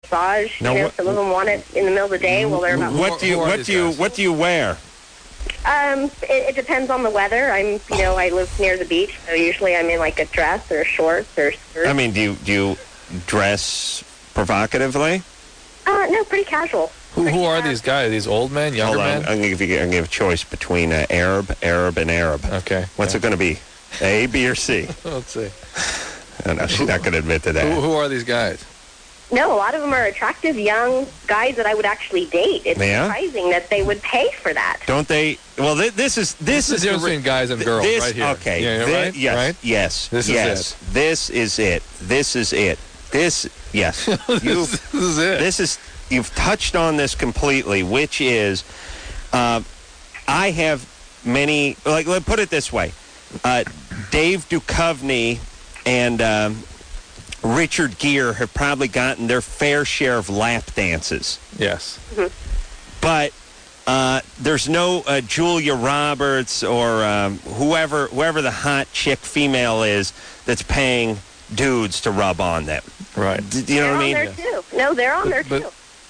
massage. Now, some of them want it in the middle of the day while they're about. What do you wear? It depends on the weather. I live near the beach, so usually I'm in like a dress or shorts or skirt. I mean, do you dress provocatively? No, pretty casual. Who are these guys? These old men, younger men? I'm going to give a choice between Arab, and Arab. Okay. What's it going to be? A, B, or C? Let's see. Oh, no, she's not going to admit to that. Who are these guys? No, a lot of them are attractive young guys that I would actually date. It's surprising that they would pay for that. Don't they? Well, this is the difference between guys and girls right here. Okay. Yeah, right? Yes. Right? Yes. This is it. This is it. This is it. Yes. This is it. You've touched on this completely, which is, I have many. Let's put it this way: Dave Duchovny and Richard Gere have probably gotten their fair share of lap dances. Yes. Mm-hmm. But there's no Julia Roberts or whoever the hot chick female is that's paying dudes to rub on them. Right. You know what I mean? They're on there too. No, they're on there too.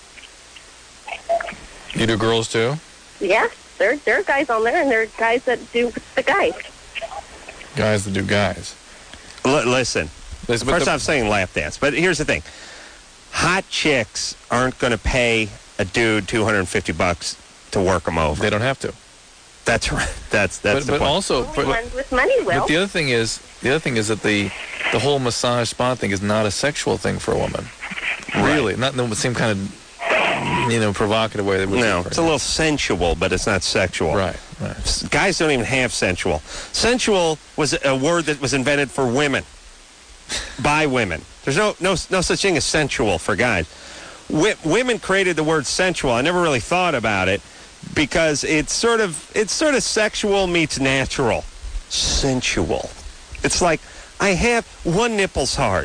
You do girls too? Yes, there are guys on there, and there are guys that do the guys. Guys that do guys. Listen. First I'm saying lap dance, but here's the thing. Hot chicks aren't going to pay a dude $250 to work them over. They don't have to. That's right. That's the point. But ones with money will. But the other thing is that the whole massage spa thing is not a sexual thing for a woman. Right. Really, not in the same kind of provocative way. No, it's a little sensual, but it's not sexual. Right. Guys don't even have sensual. Sensual was a word that was invented for women. By women. There's no such thing as sensual for guys. Women created the word sensual. I never really thought about it because it's sort of sexual meets natural. Sensual. It's like I have one nipple's hard.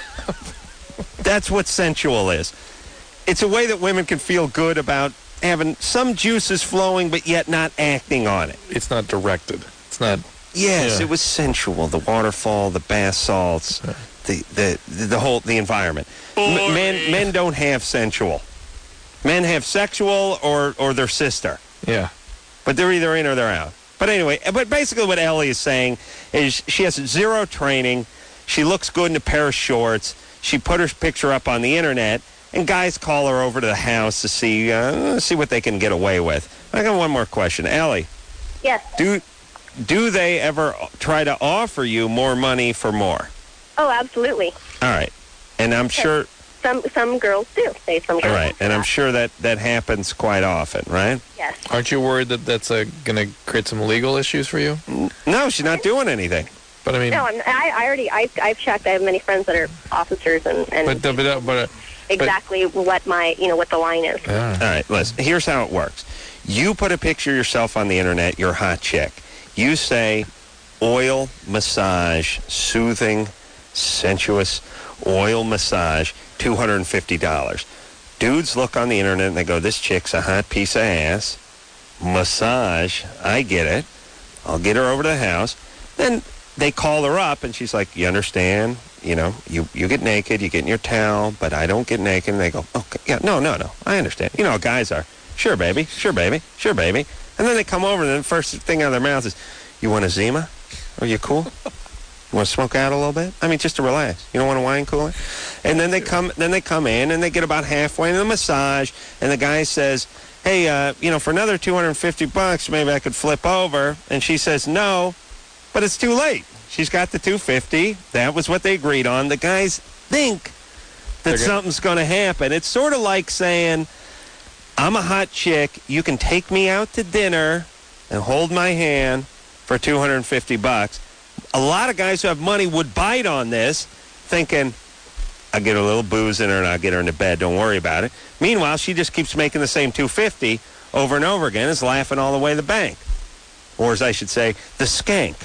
That's what sensual is. It's a way that women can feel good about having some juices flowing but yet not acting on it. It's not directed. It's not. Yes, It was sensual. The waterfall, the bath salts, the environment. Men don't have sensual. Men have sexual or their sister. Yeah. But they're either in or they're out. But anyway, basically what Ellie is saying is she has zero training. She looks good in a pair of shorts. She put her picture up on the internet, and guys call her over to the house to see what they can get away with. I got one more question, Ellie. Yes. Do they ever try to offer you more money for more? Oh, absolutely. All right. And I'm sure... Some girls do. Some girls. All right. And I'm sure that happens quite often, right? Yes. Aren't you worried that that's going to create some legal issues for you? No, she's not doing anything. But I mean... No, I've checked. I have many friends that are officers and exactly what the line is. Yeah. All right, listen. Here's how it works. You put a picture of yourself on the internet. You're a hot chick. You say oil massage, soothing, sensuous oil massage, $250. Dudes look on the internet and they go, this chick's a hot piece of ass. Massage, I get it. I'll get her over to the house. Then they call her up and she's like, you understand? You get naked, you get in your towel, but I don't get naked. And they go, okay, yeah, no, I understand. You know how guys are. Sure, baby. And then they come over, and then the first thing out of their mouth is, you want a Zima? Are you cool? You want to smoke out a little bit? I mean, just to relax. You don't want a wine cooler? And then they come in, and they get about halfway in the massage, and the guy says, hey, for another $250, maybe I could flip over. And she says, no, but it's too late. She's got the $250. That was what they agreed on. The guys think that something's going to happen. It's sort of like saying, I'm a hot chick. You can take me out to dinner and hold my hand for $250. A lot of guys who have money would bite on this, thinking, I'll get a little booze in her and I'll get her into bed. Don't worry about it. Meanwhile, she just keeps making the same $250 over and over again, is laughing all the way to the bank. Or as I should say, the skank.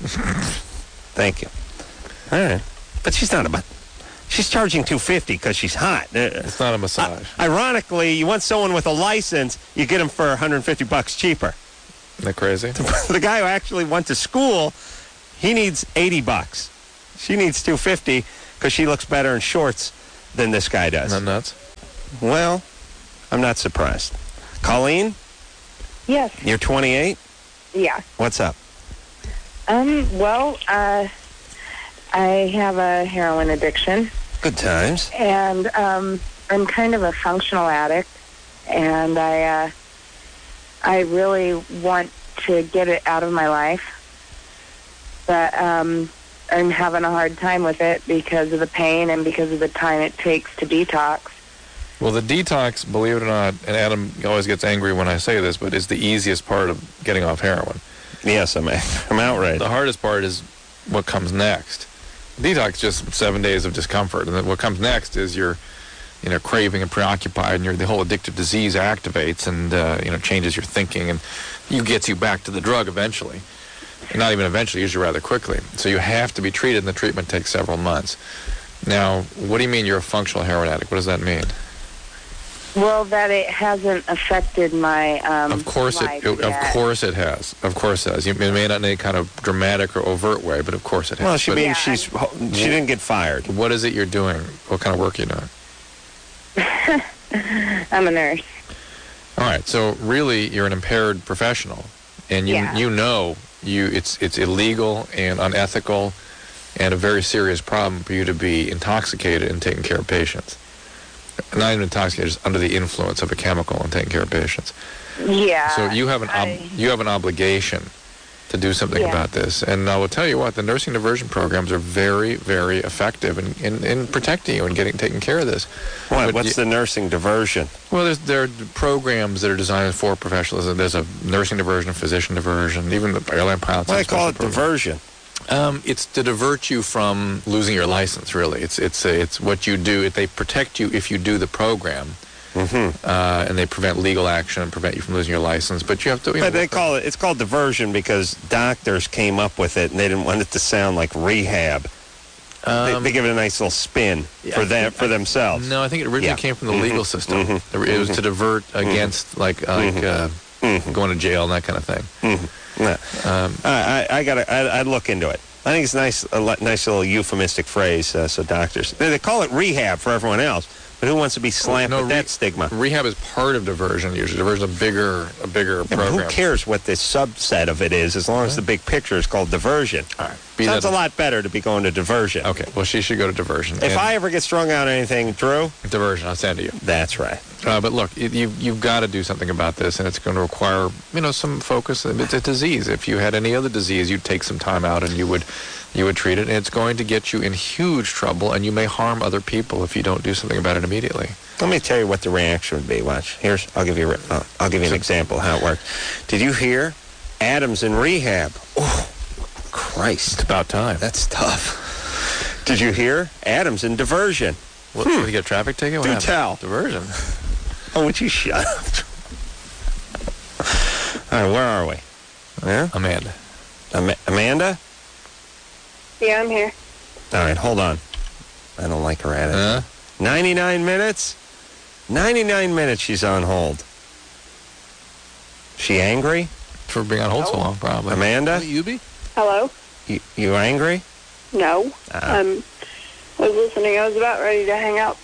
Thank you. All right. But she's not about... She's charging $250 because she's hot. It's not a massage. Ironically, you want someone with a license, you get them for $150 cheaper. Isn't that crazy? The guy who actually went to school, he needs $80. She needs $250 because she looks better in shorts than this guy does. Isn't that nuts? Well, I'm not surprised. Colleen? Yes. You're 28? Yeah. What's up? Well, I have a heroin addiction. Good times. And I'm kind of a functional addict, and I really want to get it out of my life, but I'm having a hard time with it because of the pain and because of the time it takes to detox. Well, the detox, believe it or not, and Adam always gets angry when I say this, but it's the easiest part of getting off heroin. Yes, I'm outraged. The hardest part is what comes next. Detox is just 7 days of discomfort, and then what comes next is you're, craving and preoccupied, and the whole addictive disease activates and changes your thinking, and gets you back to the drug eventually. And not even eventually, usually rather quickly. So you have to be treated, and the treatment takes several months. Now, what do you mean you're a functional heroin addict? What does that mean? Well, that it hasn't affected my Of course life it has. Of course it has. It may not in any kind of dramatic or overt way, but of course it has. Well, she didn't get fired. What is it you're doing? What kind of work are you doing? I'm a nurse. All right. So really, you're an impaired professional, and it's illegal and unethical, and a very serious problem for you to be intoxicated and taking care of patients. Not even intoxicated, just under the influence of a chemical and taking care of patients. Yeah. So you have an obligation to do something about this. And I will tell you what, the nursing diversion programs are very, very effective in protecting you and taking care of this. What's the nursing diversion? Well, there are programs that are designed for professionals. There's a nursing diversion, physician diversion, even the airline pilots. Why do they call it diversion? It's to divert you from losing your license, really. It's what you do. They protect you if you do the program, and they prevent legal action and prevent you from losing your license. But you have to. But it's called diversion because doctors came up with it and they didn't want it to sound like rehab. They give it a nice little spin for themselves. No, I think it originally came from the legal system. It was to divert against going to jail and that kind of thing. I'd look into it. I think it's a nice little euphemistic phrase. So doctors, they call it rehab for everyone else, but who wants to be slapped with that stigma? Rehab is part of diversion. Usually, diversion is a bigger program. Who cares what the subset of it is, as long as the big picture is called diversion? All right. Sounds a lot better to be going to diversion. Okay. Well, she should go to diversion. If I ever get strung out on anything, Drew, diversion. I'll send to you. That's right. But look, you've got to do something about this, and it's going to require some focus. It's a disease. If you had any other disease, you'd take some time out and you would treat it, and it's going to get you in huge trouble, and you may harm other people if you don't do something about it immediately. Let me tell you what the reaction would be. Watch. I'll give you an example of how it works. Did you hear? Adam's in rehab. Oh, Christ! It's about time. That's tough. Did you hear? Adam's in diversion. What? Did he get a traffic ticket? Do tell. Diversion. Oh, would you shut up? All right, where are we? Yeah? Amanda. Amanda? Yeah, I'm here. All right, hold on. I don't like her attitude. 99 minutes? 99 minutes she's on hold. She angry? For being on hold so long, probably. Amanda? You be? Hello? You angry? No. I was listening. I was about ready to hang up.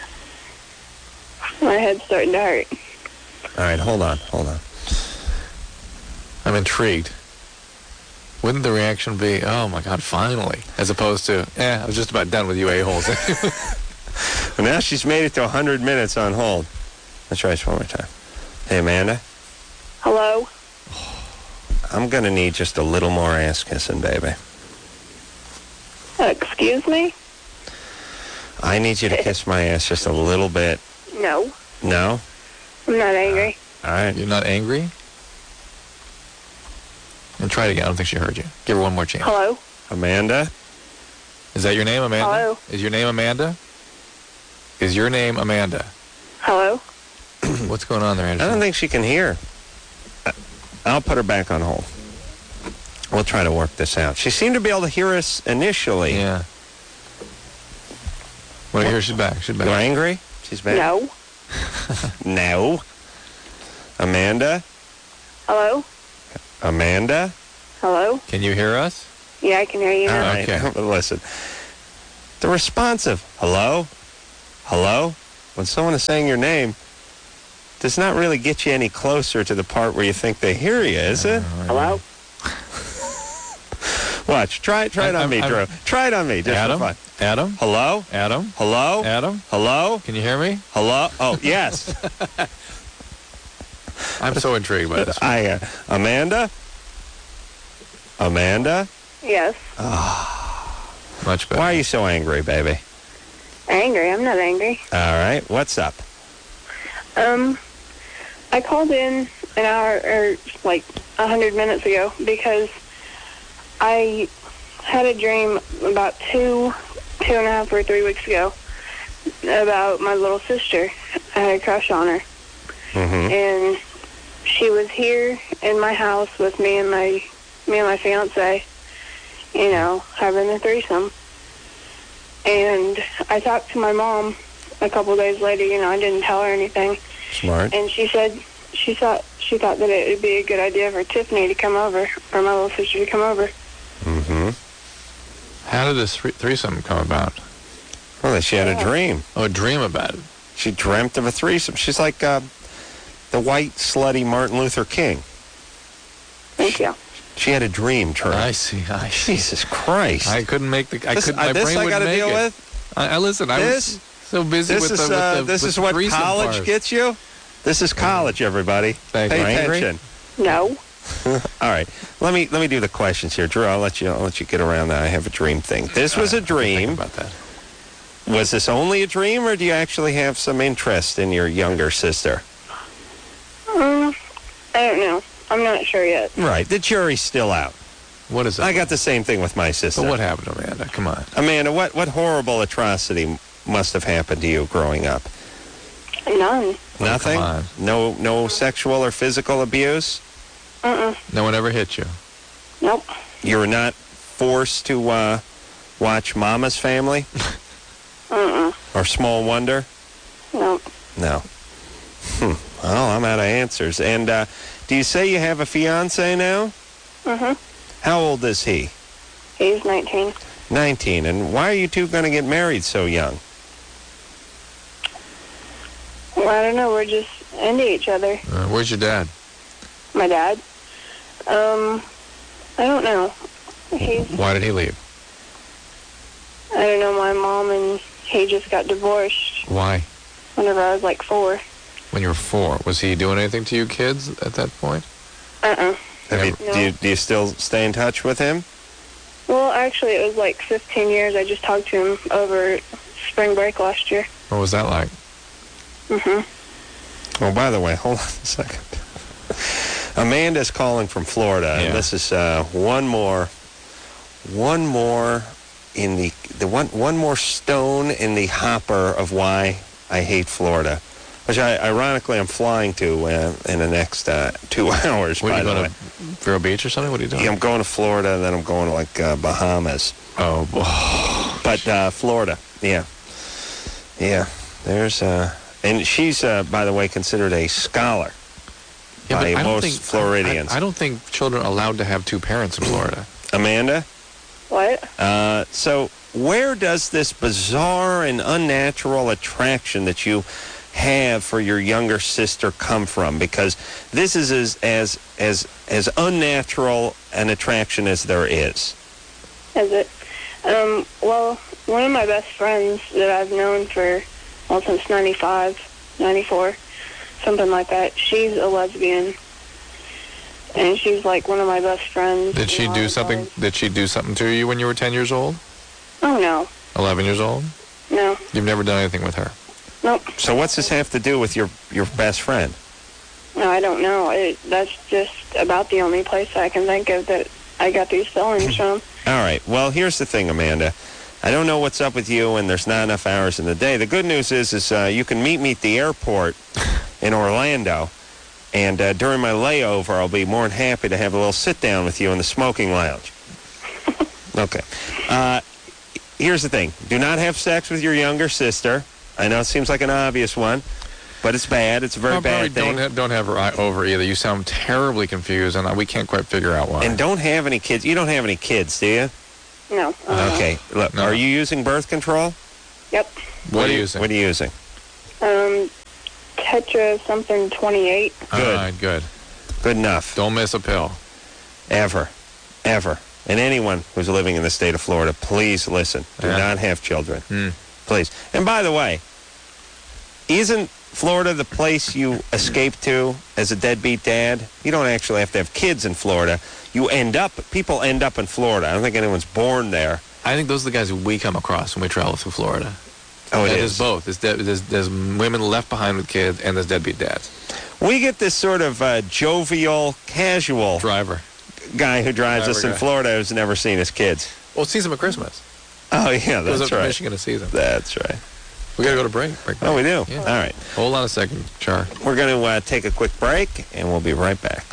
My head's starting to hurt. All right, hold on. I'm intrigued. Wouldn't the reaction be, oh my God, finally, as opposed to, I was just about done with you a-holes. Well, now she's made it to 100 minutes on hold. Let's try this one more time. Hey, Amanda? Hello? I'm going to need just a little more ass kissing, baby. Excuse me? I need you to kiss my ass just a little bit. No. No? I'm not angry. All right. You're not angry? And try it again. I don't think she heard you. Give her one more chance. Hello? Amanda? Is that your name, Amanda? Hello? Is your name Amanda? Is your name Amanda? Hello? What's going on there, Anderson? I don't think she can hear. I'll put her back on hold. We'll try to work this out. She seemed to be able to hear us initially. Yeah. Well, here she's back. She's back. You're angry? She's back? No. No. Amanda? Hello? Amanda? Hello? Can you hear us? Yeah, I can hear you now. All right. Okay. Listen. The responsive. Hello? Hello? when someone is saying your name, does not really get you any closer to the part where you think they hear you, is it? Hello? Watch. Try it on me, Drew. Try it on me, just Adam? for fun. Adam? Hello? Adam? Hello? Adam? Hello? Can you hear me? Hello? Oh, yes. I'm so intrigued by this. Amanda? Amanda? Yes. Much better. Why are you so angry, baby? Angry? I'm not angry. All right. What's up? I called in an hour or like 100 minutes ago because I had a dream about two and a half or 3 weeks ago about my little sister. I had a crush on her. Mm-hmm. And she was here in my house with me and my fiance, you know, having a threesome. And I talked to my mom a couple days later, you know, I didn't tell her anything. Smart. And she said she thought that it would be a good idea for Tiffany to come over, or my little sister to come over. Mm-hmm. How did this threesome come about? Well, she had a dream. Oh, a dream about it. She dreamt of a threesome. She's like the white, slutty Martin Luther King. Thank you. She had a dream, Trey. I see. Jesus Christ. I couldn't make the... My brain I got to deal with? I listen, I was so busy with the This is what college part. gets you? This is college, everybody. Pay attention. No. All right. Let me do the questions here. Drew, I'll let you get around that I have a dream thing. This was a dream. Think about that. Was this only a dream, or do you actually have some interest in your younger sister? I don't know. I'm not sure yet. Right. The jury's still out. What is it? I got the same thing with my sister. But what happened, Amanda? Come on. Amanda, what horrible atrocity must have happened to you growing up? None. Nothing? Come on. No sexual or physical abuse? No one ever hit you? Nope. You were not forced to watch Mama's Family? Or Small Wonder? Nope. No. Well, I'm out of answers. And do you say you have a fiancé now? How old is he? He's 19. 19. And why are you two going to get married so young? Well, I don't know. We're just into each other. Where's your dad? My dad? I don't know. Why did he leave? I don't know. My mom and he just got divorced. Why? Whenever I was like 4. When you were 4. Was he doing anything to you kids at that point? No. Do you still stay in touch with him? Well, actually, it was like 15 years. I just talked to him over spring break last year. What was that like? Oh, by the way, hold on a second. Amanda's calling from Florida, and this is one more in one more stone in the hopper of why I hate Florida, which ironically I'm flying to in the next 2 hours. What, are you going to Vero Beach or something? What are you doing? Yeah, I'm going to Florida, and then I'm going to like Bahamas. Oh, but Florida, yeah. There's and she's by the way considered a scholar. Yeah, by most Floridians. I don't think children are allowed to have 2 parents in Florida. Amanda? What? So where does this bizarre and unnatural attraction that you have for your younger sister come from? Because this is as unnatural an attraction as there is. Is it? Well, one of my best friends that I've known since 95, 94, something like that, she's a lesbian. And she's like one of my best friends. Did she do something? Did she do something to you when you were 10 years old? Oh, no. 11 years old? No. You've never done anything with her? Nope. So what's this have to do with your best friend? No, I don't know. That's just about the only place I can think of that I got these feelings from. All right. Well, here's the thing, Amanda. I don't know what's up with you, and there's not enough hours in the day. The good news is you can meet me at the airport in Orlando, and during my layover, I'll be more than happy to have a little sit-down with you in the smoking lounge. Okay. Here's the thing. Do not have sex with your younger sister. I know it seems like an obvious one, but it's bad. It's a very bad thing. Don't have her over either. You sound terribly confused, and we can't quite figure out why. And don't have any kids. You don't have any kids, do you? No. Okay. Look, are you using birth control? Yep. What are you using? What are you using? Tetra something 28. Good. All right, good. Good enough. Don't miss a pill. Ever. And anyone who's living in the state of Florida, please listen. Do Yeah. not have children. Please. And by the way, isn't Florida the place you escape to as a deadbeat dad? You don't actually have to have kids in Florida. People end up in Florida. I don't think anyone's born there. I think those are the guys who we come across when we travel through Florida. Oh, it There's is. both. There's women left behind with kids, and there's deadbeat dads. We get this sort of jovial, casual Driver. guy who drives Driver us in guy. Florida who's never seen his kids. Well, sees them at Christmas. Oh, yeah, Goes that's up to right. Michigan to see them. That's right. We got to go to break. Oh, we do? Yeah. All right. Hold on a second, Char. We're going to take a quick break, and we'll be right back.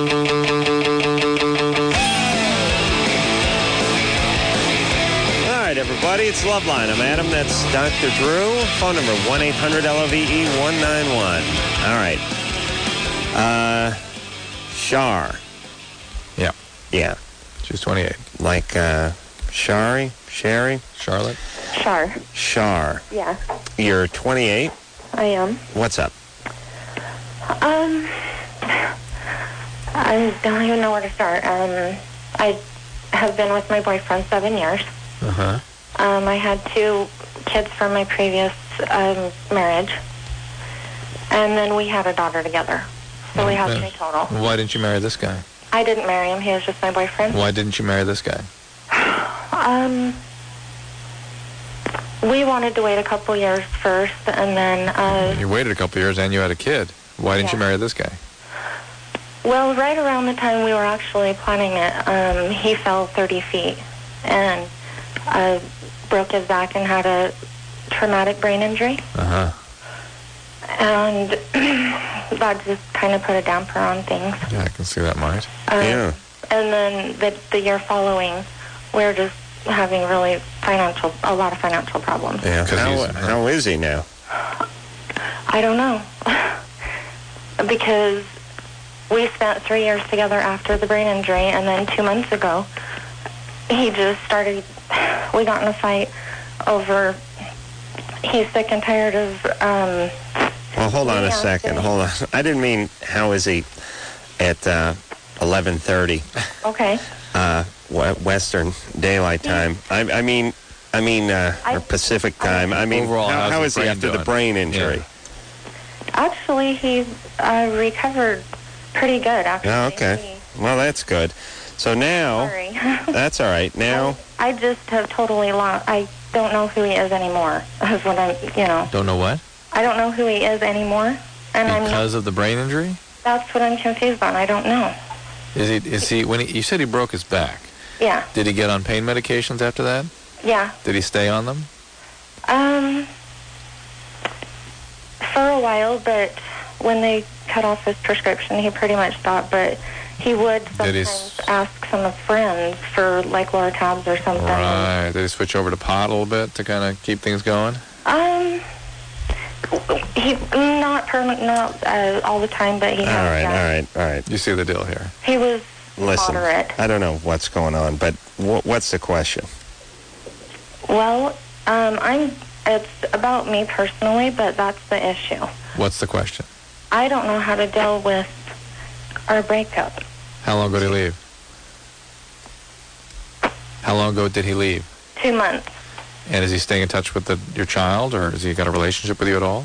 All right, everybody, it's Loveline. I'm Adam. That's Dr. Drew. Phone number 1-800-LOVE-191. All right. Shar. Yeah. Yeah. She's 28. Like Shari? Sherry? Charlotte? Char. Shar. Yeah, You're 28. I am. What's up? I don't even know where to start. I have been with my boyfriend 7 years. Uh-huh. I had 2 kids from my previous marriage. And then we had a daughter together. So we have 3 total. Why didn't you marry this guy? I didn't marry him. He was just my boyfriend. Why didn't you marry this guy? We wanted to wait a couple years first, and then... You waited a couple years and you had a kid. Why didn't you Yeah. marry this guy? Well, right around the time we were actually planning it, he fell 30 feet and broke his back and had a traumatic brain injury. Uh-huh. And that just kind of put a damper on things. Yeah, I can see that might. Yeah. And then the year following, we were just having really a lot of financial problems. Yeah. 'Cause he's- How is he now? I don't know. Because we spent 3 years together after the brain injury, and then 2 months ago, we got in a fight over, he's sick and tired of, Well, hold on a Yeah, second. okay. Hold on. I didn't mean how is he at 11:30 okay. Western Daylight Time. I mean or Pacific Time. I mean, Overall, how's how his is he brain after the doing? brain injury? Actually, he recovered pretty good, actually. Oh, okay. Well, that's good. So now, Sorry. that's all right. Now, I just have totally lost. I don't know who he is anymore. Is what I'm, Don't know what? I don't know who he is anymore. And Because of the brain injury? that's what I'm confused on. I don't know. Is he when you said he broke his back, Yeah. did he get on pain medications after that? Yeah. Did he stay on them? For a while, but when they cut off his prescription, he pretty much stopped. But he would Did he sometimes ask some friends for like Lortabs or something. Right. Did he switch over to pot a little bit to kind of keep things going? He not all the time, but he all has. right, all right. You see the deal here. He was Listen, moderate. I don't know what's going on, but what's the question? Well, it's about me personally, but that's the issue. What's the question? I don't know how to deal with our breakup. How long ago did he leave? How long ago did he leave? 2 months. And is he staying in touch with your child, or has he got a relationship with you at all?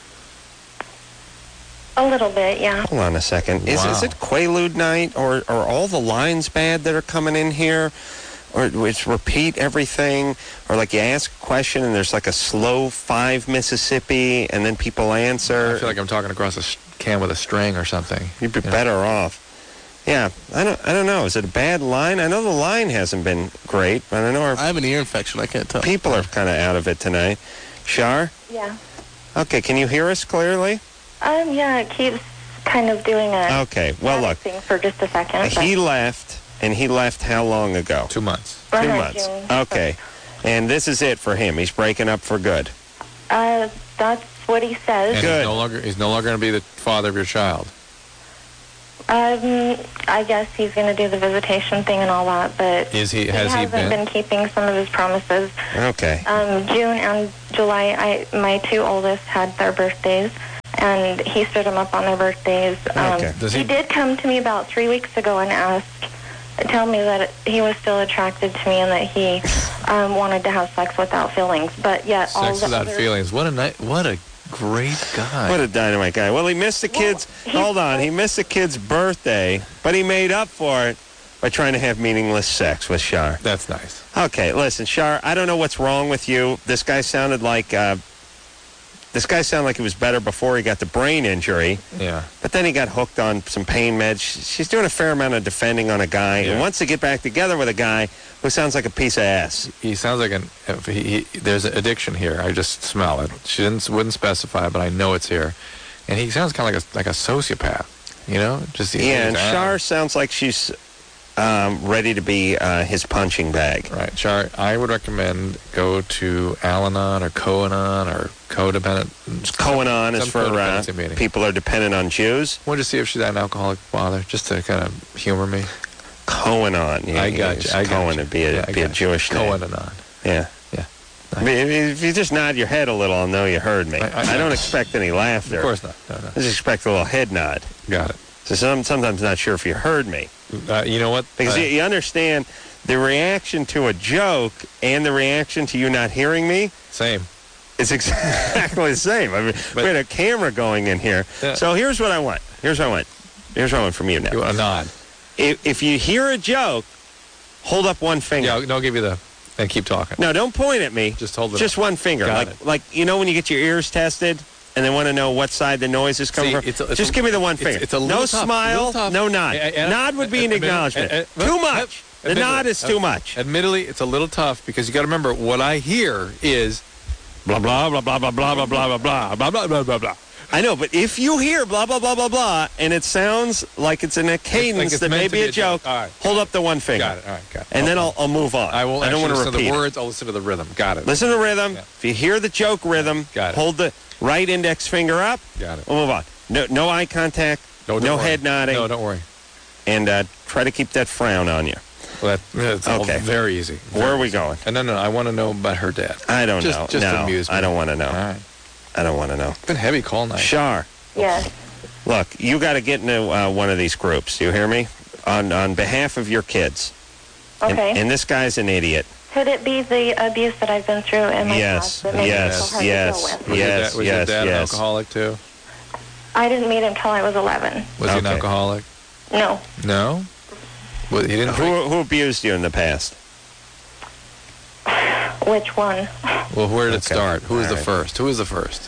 A little bit, yeah. Hold on a second. Is Wow. it Quaalude night, or are all the lines bad that are coming in here? Or it's repeat everything? Or like you ask a question and there's like a slow 5 Mississippi and then people answer? I feel like I'm talking across a can with a string or something. You'd be better off. Yeah, I don't know. Is it a bad line? I know the line hasn't been great, but I know our I have an ear infection. I can't tell. people are kind of out of it tonight. Shar? Yeah. Okay, can you hear us clearly? Yeah, it keeps kind of doing a Okay, well, look. thing for just a second. He left, and he left how long ago? 2 months. 2 months. Okay. And this is it for him. He's breaking up for good. That's what he says. And Good. he's no longer going to be the father of your child. I guess he's going to do the visitation thing and all that, but Has he hasn't been keeping some of his promises. Okay. June and July, my two oldest had their birthdays, and he stood them up on their birthdays. Okay. He did come to me about 3 weeks ago and tell me that he was still attracted to me and that he wanted to have sex without feelings, but yet all Sex the without other... feelings. What a great guy. What a dynamite guy. Well, he missed the kid's... Hold on. He missed the kid's birthday, but he made up for it by trying to have meaningless sex with Shar. That's nice. Okay, listen, Shar, I don't know what's wrong with you. This guy sounded like he was better before he got the brain injury. Yeah. But then he got hooked on some pain meds. She's doing a fair amount of defending on a guy and wants to get back together with a guy who sounds like a piece of ass. He sounds like there's an addiction here. I just smell it. She wouldn't specify, but I know it's here. And he sounds kind of like a sociopath, you know? And Shar sounds like she's ready to be his punching bag. Right. Shar, I would recommend go to Al-Anon or Co-Anon or codependent. Co-Anon is for meeting. people who are dependent on Jews. Wanted to see if she's had an alcoholic father, just to kind of humor me. Co-Anon. Yeah, I got you. Cohen would be a Jewish name. Co-Anon. Yeah. Yeah. I mean, if you just nod your head a little, I'll know you heard me. I don't expect any laughter. Of course not. No. I just expect a little head nod. Got it. So sometimes not sure if you heard me. You know what? Because you understand the reaction to a joke and the reaction to you not hearing me. Same. It's exactly the same. I mean, we had a camera going in here. Yeah. So here's what I want. Here's what I want from you now. You want a nod? If you hear a joke, hold up one finger. Yeah, no, I'll give you the... And keep talking. No, don't point at me. Just hold it Just up. one finger. Like you know when you get your ears tested and they want to know what side the noise is coming from? Just give me the one finger. It's a little no tough, smile, no nod. Nod would be an acknowledgement. Too much. The nod is too much. Admittedly, it's a little tough because you got to remember what I hear is blah blah blah blah blah blah blah blah blah blah blah blah blah blah blah. I know, but if you hear blah blah blah blah blah and it sounds like it's in a cadence that may be a joke, all right. Hold up the one finger. Got it. All right. Got it. And then I'll move on. I won't. I don't want to listen repeat to the words. I'll listen to the rhythm. Got it. Listen to the rhythm. Yeah. If you hear the joke rhythm, hold the right index finger up. Got it. We'll move on. No eye contact. No head nodding. No, don't worry. And try to keep that frown on you. Well, that's okay. Very easy. Where are we going? No. I want to know about her dad. I don't know. Just amuse me. I don't want to know. All right. I don't want to know. It's been heavy call night. Shar. Yes. Look, you got to get into one of these groups. Do you hear me? On behalf of your kids. Okay. And this guy's an idiot. Could it be the abuse that I've been through in my past that makes it so hard to deal with? Was your dad an alcoholic too? I didn't meet him till I was 11. Was he an alcoholic? No. No? Well, he didn't. Who abused you in the past? Which one? Well, where did it start? Who was the first? Who was the first?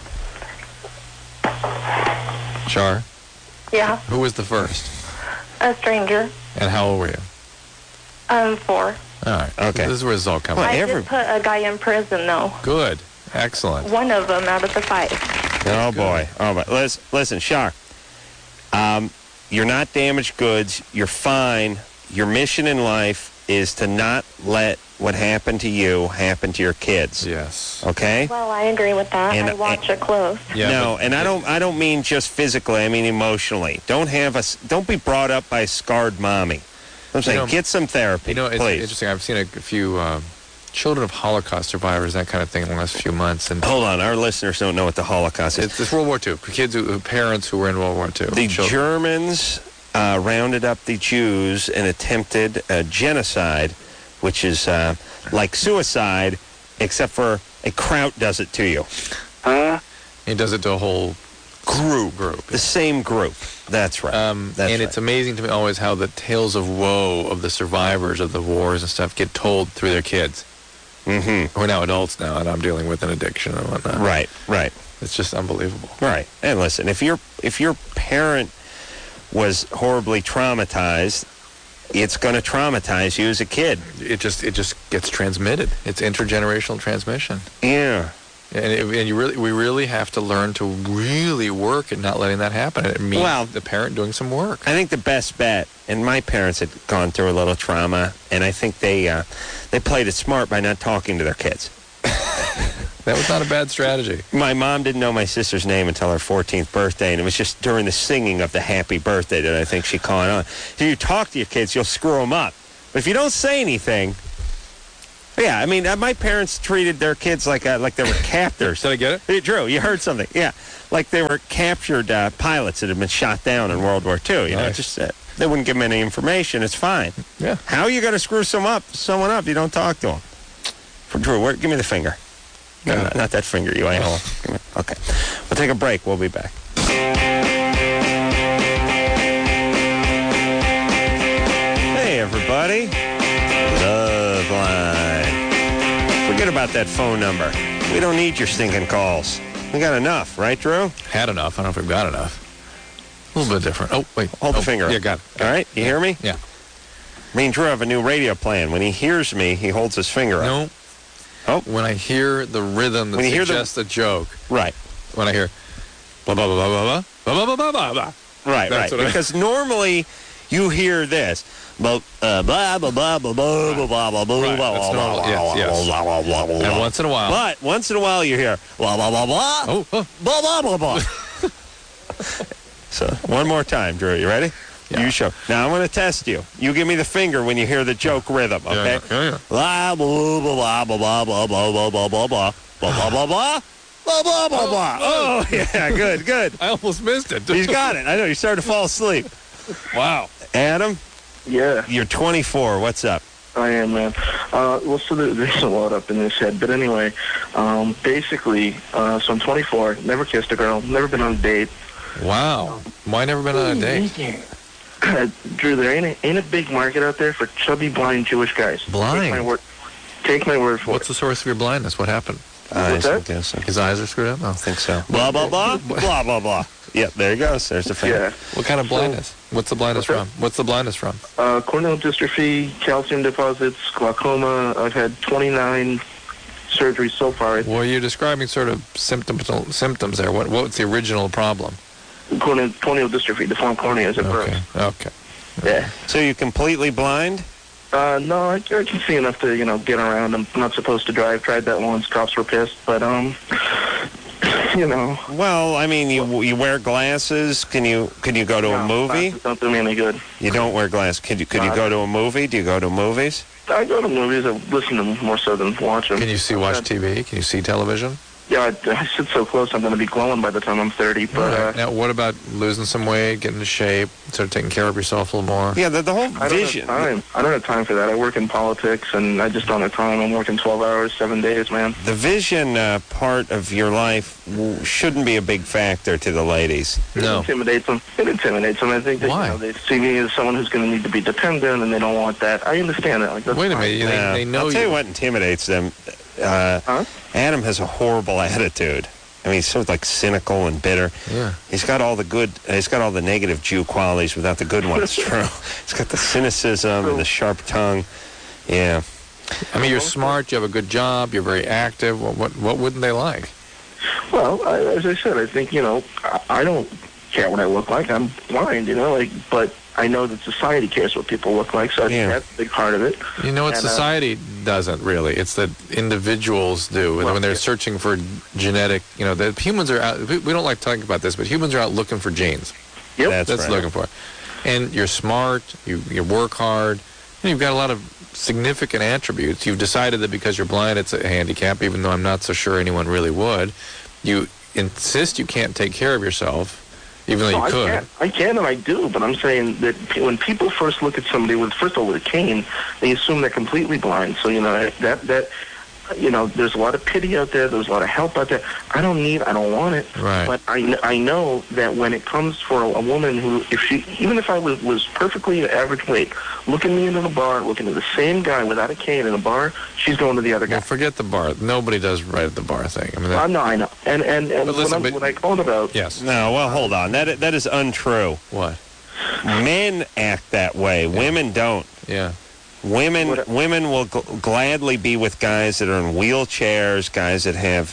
Char? Yeah. Who was the first? A stranger. And how old were you? 4. All right. Okay. This is where it's all coming. I did put a guy in prison, though. Good. Excellent. One of them out of the 5. Oh, boy. Oh, but listen, Shar. You're not damaged goods. You're fine. Your mission in life is to not let what happened to you happen to your kids. Yes. Okay? Well, I agree with that. I watch it close. Yeah, no, and I don't mean just physically. I mean emotionally. Don't be brought up by a scarred mommy. I'm saying get some therapy. You know, it's please. interesting. I've seen a few children of Holocaust survivors, that kind of thing, in the last few months. And hold on, our listeners don't know what the Holocaust is. It's World War II. Kids, parents who were in World War II. The Germans rounded up the Jews and attempted a genocide, which is like suicide, except for a Kraut does it to you. He does it to a whole group. The same group. That's right. It's amazing to me always how the tales of woe of the survivors of the wars and stuff get told through their kids. Mm-hmm. We're now adults now, and I'm dealing with an addiction and whatnot. Right. It's just unbelievable. Right. And listen, if your parent was horribly traumatized, it's going to traumatize you as a kid. It just gets transmitted. It's intergenerational transmission. Yeah. And we really have to learn to really work at not letting that happen. It means the parent doing some work. I think the best bet, and my parents had gone through a little trauma, and I think they played it smart by not talking to their kids. That was not a bad strategy. My mom didn't know my sister's name until her 14th birthday, and it was just during the singing of the happy birthday that I think she caught on. If you talk to your kids, you'll screw them up. But if you don't say anything, yeah, I mean, my parents treated their kids like they were captors. Did I get it? Hey, Drew, you heard something. Yeah, like they were captured pilots that had been shot down in World War II. You know, Nice. just they wouldn't give them any information. It's fine. Yeah. How are you going to screw someone up? You don't talk to them. For Drew, give me the finger. No, not that finger, you a-hole. Okay. We'll take a break. We'll be back. Hey, everybody. Love Line. Forget about that phone number. We don't need your stinking calls. We got enough, right, Drew? Had enough. I don't know if we've got enough. A little bit different. Oh, wait. Hold the finger up. Yeah, got it. All right? You hear me? Yeah. Me and Drew have a new radio plan. When he hears me, he holds his finger up. No. Oh. When I hear the rhythm that When you hear suggests a joke, Right. when I hear blah, blah, blah, blah, blah, blah, blah, blah, blah, blah, blah. Right, That's right. what I- Because normally you hear this. Blah, blah, blah, blah, blah, blah, blah, blah, blah, blah, Right, blah, that's blah, normal. blah, Yes, blah, yes. blah, blah, blah, blah, And blah. once in a while. But once in a while you hear blah, blah, blah, blah, Oh, blah, blah, blah, blah. So, one more time, Drew. You ready? Yeah. You show. Now, I'm going to test you. You give me the finger when you hear the joke rhythm, okay? Yeah. Blah, blah, blah, blah, blah, blah, blah, blah, blah, blah, blah, blah, blah, blah, blah, blah, blah, blah, blah. Oh, yeah, good, good. I almost missed it. He's got it. I know. You started to fall asleep. Wow. Adam, Yeah, you're 24. What's up? I am, man. Well, so there's a lot up in this head. But anyway, basically, so I'm 24, never kissed a girl, never been on a date. Wow. Why never been on a date? Drew, there ain't a big market out there for chubby, blind Jewish guys. Blind? Take my word for What's the source of your blindness? What happened? I'm that? guessing. His eyes are screwed up? Oh. I think so. Blah, blah, blah, blah, blah, blah. Yep, there he goes. There's the it. finger. Yeah. What kind of blindness? What's the blindness What's from? What's the blindness from? Corneal dystrophy, calcium deposits, glaucoma. I've had 29 surgeries so far. Well, you're describing sort of symptoms there. What's the original problem? Corneal dystrophy, deformed cornea as it burns. Okay. Yeah. So you're completely blind? No, I can see enough to, get around. I'm not supposed to drive. Tried that once. Cops were pissed. But, Well, I mean, you wear glasses. Can you go to a movie? Glasses don't do me any good. You don't wear glasses. Could you go to a movie? Do you go to movies? I go to movies. I listen to them more so than watch them. Can you watch TV? Can you see television? Yeah, I sit so close. I'm going to be glowing by the time I'm 30. But Now, what about losing some weight, getting into shape, sort of taking care of yourself a little more? Yeah, the whole I don't vision. have time. I don't have time for that. I work in politics, and I just don't have time. I'm working 12 hours, 7 days, man. The vision part of your life shouldn't be a big factor to the ladies. No. It intimidates them. I think that Why? they see me as someone who's going to need to be dependent, and they don't want that. I understand that. Like, that's Wait a fine. minute. They know I'll tell you you. what intimidates them. Adam has a horrible attitude. I mean, he's sort of like cynical and bitter. Yeah. He's got all the negative Jew qualities without the good ones, Drew. He's got the cynicism and the sharp tongue. Yeah. I mean, you're smart. You have a good job. You're very active. What wouldn't they like? Well, as I said, I think, I don't care what I look like. I'm blind, but I know that society cares what people look like, so I think that's a big part of it. You know what? And, Society doesn't really. It's that individuals do. And when they're searching for genetic, the humans are out. We don't like talking about this, but humans are out looking for genes. Yep. That's right. looking for. And you're smart. You work hard. And you've got a lot of significant attributes. You've decided that because you're blind, it's a handicap, even though I'm not so sure anyone really would. You insist you can't take care of yourself, even though you could. I can and I do, but I'm saying that when people first look at somebody with a cane, they assume they're completely blind. So, there's a lot of pity out there. There's a lot of help out there. I don't want it. Right. But I know that when it comes for a woman who, even if I was perfectly average weight, looking me into the bar, looking at the same guy without a cane in a bar, she's going to the other guy. Well, forget the bar. Nobody does right at the bar thing. I mean, I know. And listen, what I called about... Yes. No, well, hold on. That is untrue. What? Men act that way. Women don't. Yeah. Women will gladly be with guys that are in wheelchairs, guys that have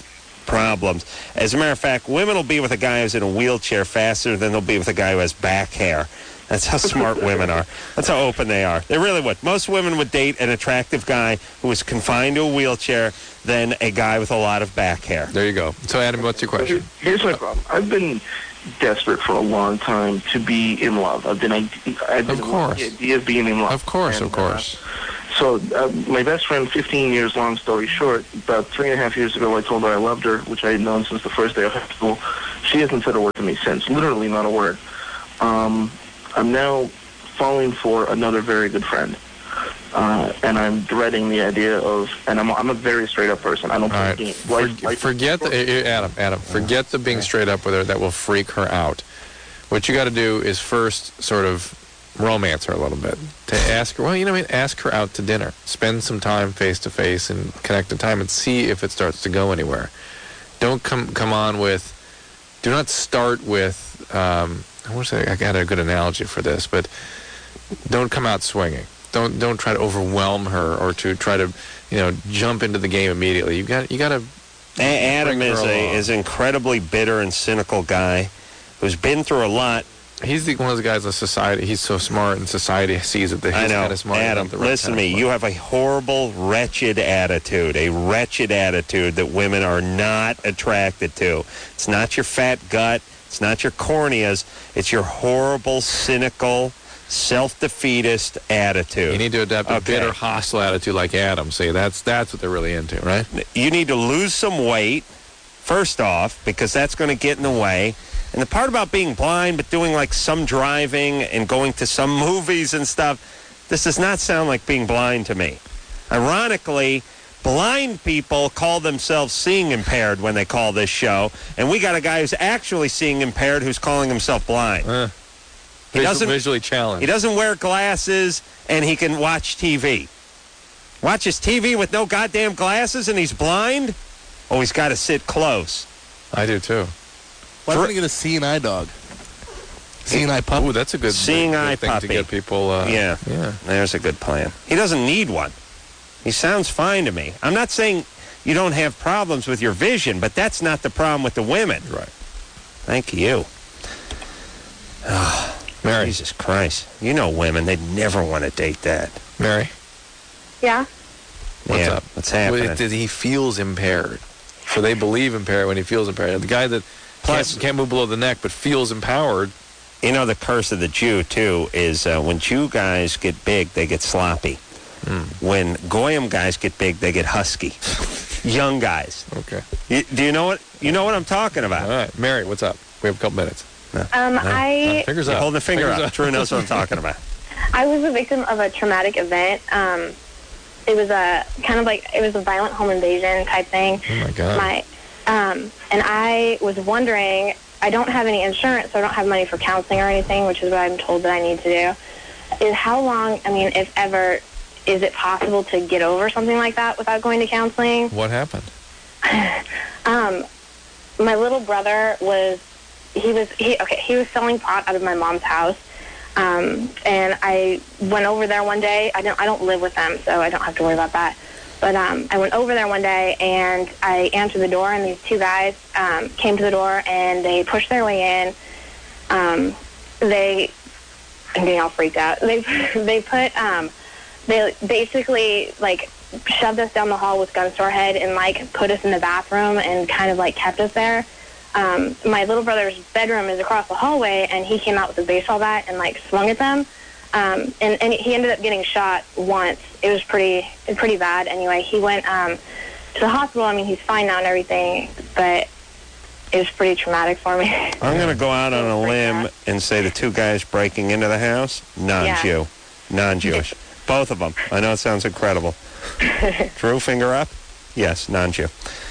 problems. As a matter of fact, women will be with a guy who's in a wheelchair faster than they'll be with a guy who has back hair. That's how smart women are. That's how open they are. They really would. Most women would date an attractive guy who is confined to a wheelchair than a guy with a lot of back hair. There you go. So, Adam, what's your question? Here's my problem. I've been desperate for a long time to be in love. I've been Of course. the idea of being in love. Of course, And, of course. So my best friend, 15 years, long story short, about 3.5 years ago, I told her I loved her, which I had known since the first day of high school. She hasn't said a word to me since, literally not a word. I'm now falling for another very good friend, and I'm dreading the idea of, and I'm a very straight-up person. I don't All play right. games. Forget Adam, forget the being straight up with her. That will freak her out. What you got to do is first sort of romance her a little bit. To ask her, ask her out to dinner. Spend some time face to face and connect the time and see if it starts to go anywhere. Don't come on with. Do not start with. I wish I got a good analogy for this, but don't come out swinging. Don't try to overwhelm her or to try to jump into the game immediately. You got to. Adam is an incredibly bitter and cynical guy who's been through a lot. He's one of the guys in society. He's so smart, and society sees it that he's kind of smart. Adam, listen to me. You have a horrible, wretched attitude. A wretched attitude that women are not attracted to. It's not your fat gut. It's not your corneas. It's your horrible, cynical, self-defeatist attitude. You need to adopt a bitter, hostile attitude like Adam. See, that's what they're really into, right? You need to lose some weight, first off, because that's going to get in the way. And the part about being blind but doing like some driving and going to some movies and stuff, this does not sound like being blind to me. Ironically, blind people call themselves seeing impaired when they call this show, and we got a guy who's actually seeing impaired who's calling himself blind. He doesn't visually challenged. He doesn't wear glasses, and he can watch TV. Watches TV with no goddamn glasses, and he's blind? Oh, he's got to sit close. I do too. Why don't we get a seeing eye dog? Seeing eye puppy. Ooh, that's a good seeing eye thing puppy to get people. Yeah. There's a good plan. He doesn't need one. He sounds fine to me. I'm not saying you don't have problems with your vision, but that's not the problem with the women. Right. Thank you. Oh, Mary. Jesus Christ. You know women, they'd never want to date that. Mary. Yeah. What's up? What's happening? He feels impaired. So they believe impaired when he feels impaired. The guy that can't move below the neck but feels empowered. You know, the curse of the Jew, too, is when Jew guys get big, they get sloppy. When Goyim guys get big, they get husky. Young guys. Okay. Do you know what I'm talking about? All right. Mary, what's up? We have a couple minutes. Fingers up. Hold the finger up. Drew knows what I'm talking about. I was a victim of a traumatic event. It was a violent home invasion type thing. Oh my God. And I was wondering, I don't have any insurance, so I don't have money for counseling or anything, which is what I'm told that I need to do. Is how long, if ever, is it possible to get over something like that without going to counseling? What happened? My little brother was selling pot out of my mom's house. And I went over there one day. I don't live with them, so I don't have to worry about that. But I went over there one day, and I answered the door, and these two guys came to the door, and they pushed their way in. I'm getting all freaked out. They basically, shoved us down the hall with gun to our head and, put us in the bathroom and kind of, kept us there. My little brother's bedroom is across the hallway, and he came out with a baseball bat and, swung at them. And he ended up getting shot once. It was pretty bad. Anyway, he went to the hospital. He's fine now and everything, but it was pretty traumatic for me. I'm going to go out on a limb and say the two guys breaking into the house, non-Jew, non-Jewish. Both of them. I know it sounds incredible. Drew, finger up? Yes, non-Jew.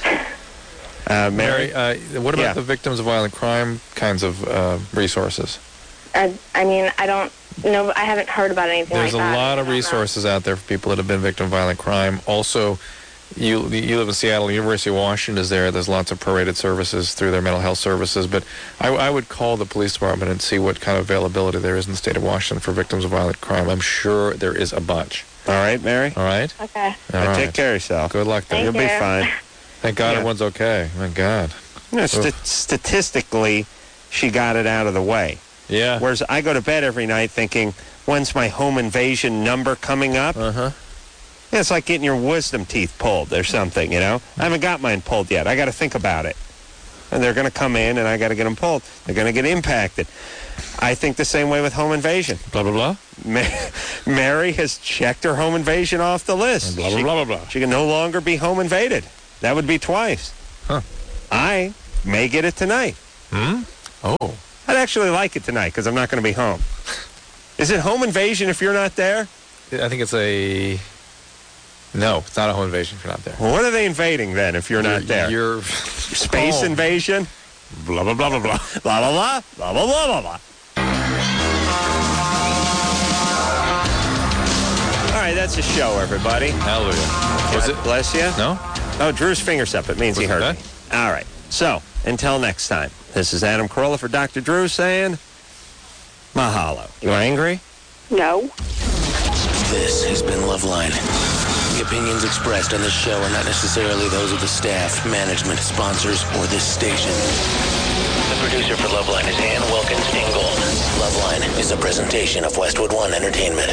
Mary? What about the victims of violent crime kinds of resources? I don't know. I haven't heard about anything There's like that. There's a lot of resources out there for people that have been victims of violent crime. Also, you live in Seattle. University of Washington is there. There's lots of prorated services through their mental health services. But I would call the police department and see what kind of availability there is in the state of Washington for victims of violent crime. I'm sure there is a bunch. All right, Mary? All right? Okay. All right. Take care of yourself. Good luck there. You'll be fine. Thank God Yeah. everyone's okay. Thank God. Statistically, she got it out of the way. Yeah. Whereas I go to bed every night thinking, when's my home invasion number coming up? Uh-huh. Yeah, it's like getting your wisdom teeth pulled or something, you know? I haven't got mine pulled yet. I got to think about it. And they're going to come in, and I got to get them pulled. They're going to get impacted. I think the same way with home invasion. Blah, blah, blah. Mary has checked her home invasion off the list. Blah, blah, blah, blah, blah. She can no longer be home invaded. That would be twice. Huh. I may get it tonight. Oh. I'd actually like it tonight because I'm not going to be home. Is it home invasion if you're not there? I think it's a... No, it's not a home invasion if you're not there. Well, what are they invading then if you're not there? You're... Space invasion? Blah, blah, blah, blah, blah. Blah, blah, blah, blah, blah, blah, blah, blah. All right, that's the show, everybody. Hallelujah. Was it? Bless you. No? Oh, Drew's finger's up. It means he heard it me. All right. So, until next time, this is Adam Carolla for Dr. Drew saying, mahalo. You angry? No. This has been Loveline. The opinions expressed on this show are not necessarily those of the staff, management, sponsors, or this station. The producer for Loveline is Ann Wilkins Ingold. Loveline is a presentation of Westwood One Entertainment.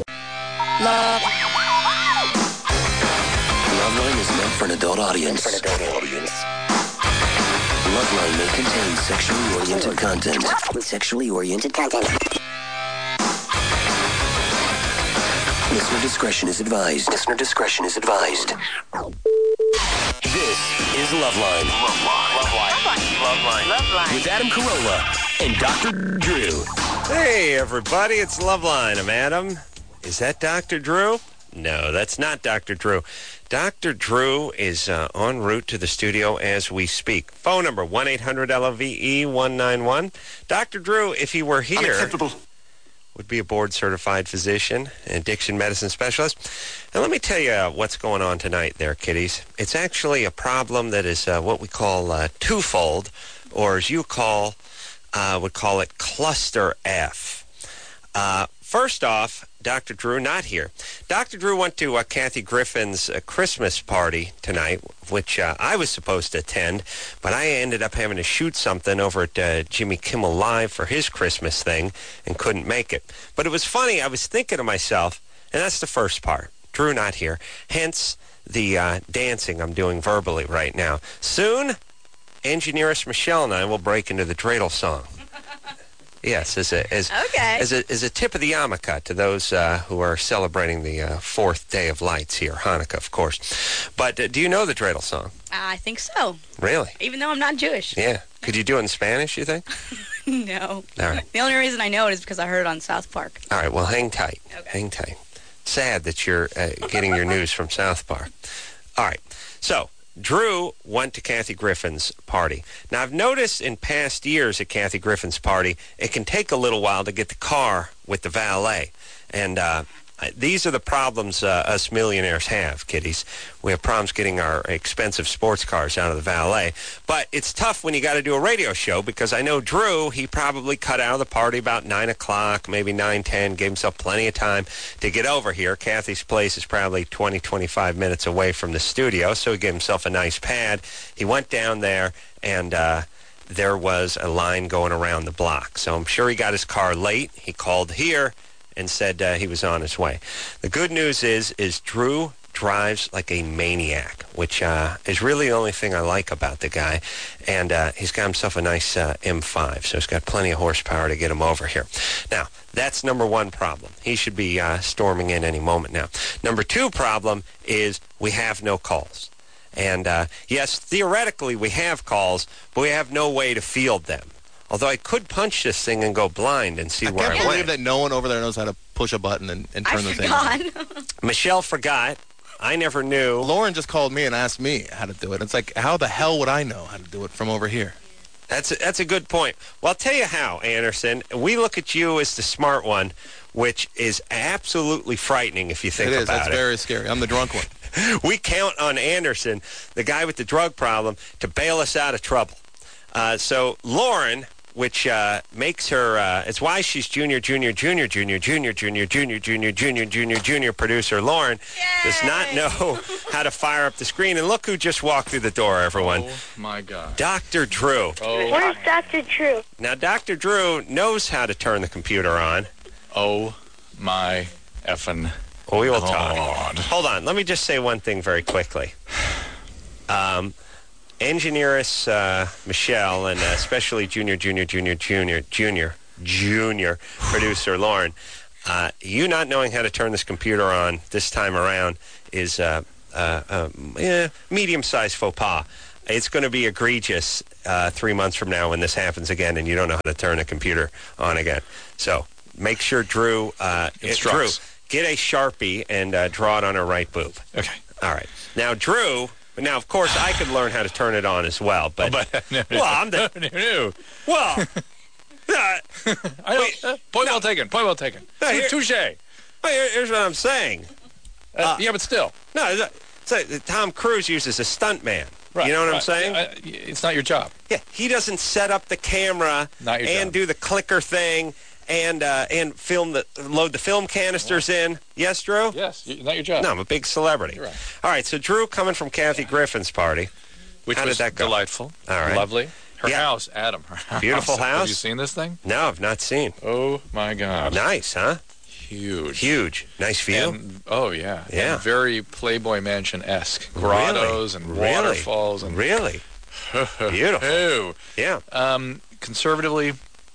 Loveline is meant for an adult audience. Loveline may contain sexually oriented content. Listener discretion is advised. This is Loveline. Loveline. With Adam Carolla and Dr. Drew. Hey, everybody, it's Loveline. I'm Adam. Is that Dr. Drew? No, that's not Dr. Drew. Dr. Drew is en route to the studio as we speak. Phone number, 1-800-LOVE-191. Dr. Drew, if he were here... Unacceptable. Would be a board-certified physician, an addiction medicine specialist. And let me tell you what's going on tonight there, kiddies. It's actually a problem that is what we call twofold, or as you would call it cluster F. First off, Dr. Drew not here. Dr. Drew went to Kathy Griffin's Christmas party tonight, which I was supposed to attend, but I ended up having to shoot something over at Jimmy Kimmel Live for his Christmas thing and couldn't make it. But it was funny. I was thinking to myself, and that's the first part. Drew not here. Hence the dancing I'm doing verbally right now. Soon, engineeress Michelle and I will break into the dreidel song. Yes, as a tip of the yarmulke to those who are celebrating the fourth day of lights here, Hanukkah, of course. But do you know the dreidel song? I think so. Really? Even though I'm not Jewish. Yeah. Could you do it in Spanish, you think? No. All right. The only reason I know it is because I heard it on South Park. All right, well, hang tight. Okay. Hang tight. Sad that you're getting your news from South Park. All right. So, Drew went to Kathy Griffin's party. Now, I've noticed in past years at Kathy Griffin's party, it can take a little while to get the car with the valet. And these are the problems us millionaires have, kiddies. We have problems getting our expensive sports cars out of the valet. But it's tough when you got to do a radio show, because I know Drew, he probably cut out of the party about 9 o'clock, maybe 9:10, gave himself plenty of time to get over here. Kathy's place is probably 20, 25 minutes away from the studio, so he gave himself a nice pad. He went down there, and there was a line going around the block. So I'm sure he got his car late. He called here and said he was on his way. The good news is Drew drives like a maniac, which is really the only thing I like about the guy. And he's got himself a nice M5, so he's got plenty of horsepower to get him over here. Now, that's number one problem. He should be storming in any moment now. Number two problem is we have no calls. And yes, theoretically we have calls, but we have no way to field them. Although I could punch this thing and go blind and see where I went. I can't believe that no one over there knows how to push a button and turn the thing on. Michelle forgot. I never knew. Lauren just called me and asked me how to do it. It's like, how the hell would I know how to do it from over here? That's a good point. Well, I'll tell you how, Anderson. We look at you as the smart one, which is absolutely frightening if you think about it. It is. That's very scary. I'm the drunk one. We count on Anderson, the guy with the drug problem, to bail us out of trouble. So Lauren which makes her, it's why she's junior producer Lauren does not know how to fire up the screen. And look who just walked through the door, everyone. Oh, my God. Dr. Drew. Oh, Where's Dr. Drew? Now, Dr. Drew knows how to turn the computer on. oh my effing We will talk. God. Hold on. Let me just say one thing very quickly. Engineeress Michelle and especially junior producer Lauren, you not knowing how to turn this computer on this time around is medium-sized faux pas. It's going to be egregious 3 months from now when this happens again and you don't know how to turn a computer on again. So make sure Drew, Instructs. get a Sharpie and draw it on her right boob. Okay. All right. Now, Drew, now, of course, I could learn how to turn it on as well, but, well, I'm the, No. well, Point well taken. Point well taken. here- Touche. here's what I'm saying. Yeah, but still. No, Tom Cruise uses a stuntman. Right, You know what I'm right. saying? It's not your job. Yeah, he doesn't set up the camera Not your and job. do the clicker thing and load the film canisters in. Yes, Drew? Yes, not your job. No, I'm a big celebrity. You're right. All right, so Drew coming from Kathy Griffin's party. Which How did was that go? delightful. All right. Lovely. Her Yeah. house, Adam. Her house. Beautiful Have house. you seen this thing? No, I've not seen. Oh, my God. Nice, huh? Huge. Huge. Nice view. And, oh, yeah. Yeah. And very Playboy Mansion-esque. Grottos and Really? waterfalls. And Really? Beautiful. Oh. Yeah. Conservatively,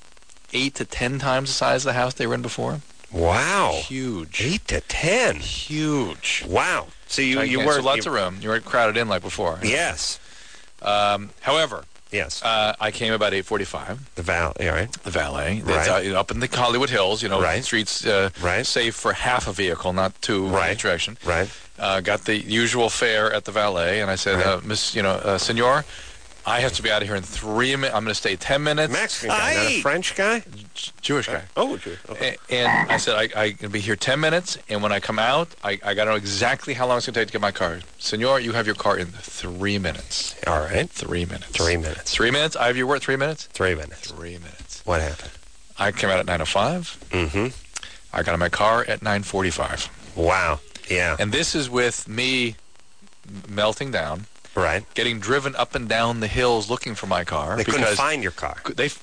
8 to 10 times the size of the house they were in before. Wow. Huge. 8 to 10. Huge. Wow. So you Gigantic. weren't... So lots of room. You weren't crowded in like before. Yes. However, Yes. I came about 8:45. All right. The valet. Right. That's, up in the Hollywood Hills, Right. streets Right. safe for half a vehicle, not two Right. each direction. Right. Got the usual fare at the valet, and I said, Right. Senor, I have to be out of here in 3 minutes. I'm going to stay 10 minutes. Mexican guy, not a French guy? Jewish guy. Oh, Jewish. Okay. And I said, I can be here 10 minutes, and when I come out, I got to know exactly how long it's going to take to get my car. Senor, you have your car in 3 minutes. All right. 3 minutes. 3 minutes. 3 minutes? I have your word, 3 minutes? 3 minutes. 3 minutes. What happened? I came out at 9:05. Mm-hmm. I got in my car at 9:45. Wow. Yeah. And this is with me melting down, Right. getting driven up and down the hills looking for my car. They couldn't because find your car.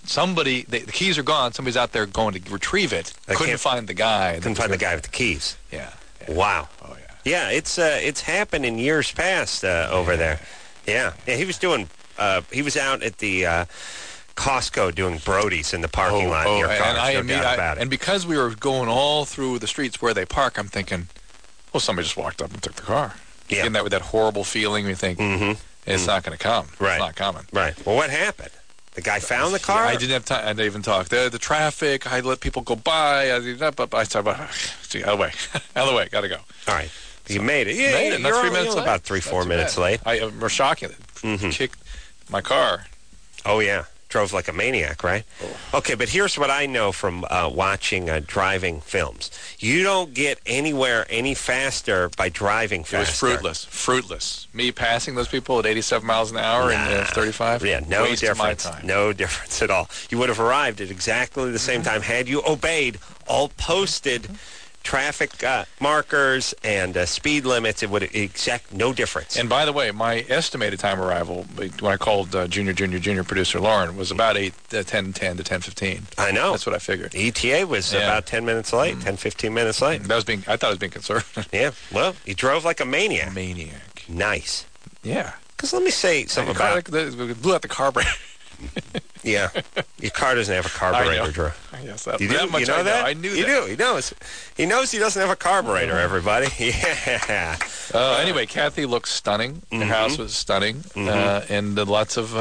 the keys are gone. Somebody's out there going to retrieve it. They Couldn't can't- find the guy. Couldn't find the guy with the keys. Yeah. Wow. Oh, yeah. Yeah, it's happened in years past over there. Yeah. Yeah, he was doing, he was out at the Costco doing Brody's in the parking lot in your car. And No doubt about it. and because we were going all through the streets where they park, I'm thinking, well, somebody just walked up and took the car. Yeah. Getting that with that horrible feeling, you think, it's not going to come. Right. It's not coming. Right. Well, what happened? The guy found the car? I didn't have time. I didn't even talk. The traffic. I let people go by. I said, out of the way. Out of the way. Got to go. All right. You made it. Yeah, Made it. Not you're 3 only minutes late. about 3-4 minutes late. We're shocking. Kicked my car. Oh, yeah. Drove like a maniac, right? Oh. Okay, but here's what I know from watching driving films. You don't get anywhere any faster by driving It faster. was fruitless. Me passing those people at 87 miles an hour in 35. Yeah, no Waste of difference. my time. No difference at all. You would have arrived at exactly the same time had you obeyed all posted traffic markers and speed limits. It would no difference. And by the way, my estimated time arrival when I called junior producer Lauren was about 10:10 to 10:15. I know. That's what I figured. ETA was about 10 minutes late, 10, 15 minutes late. I thought I was being conservative. Yeah, well, you drove like a maniac. Maniac. Nice. Yeah. Because let me say something about... We blew out the carburetor. Yeah. Your car doesn't have a carburetor, Drew. Yes, You do? that much You know that? I knew you that. do. He knows. He knows he doesn't have a carburetor, everybody. Yeah. Anyway, Kathy looks stunning. The house was stunning. And lots of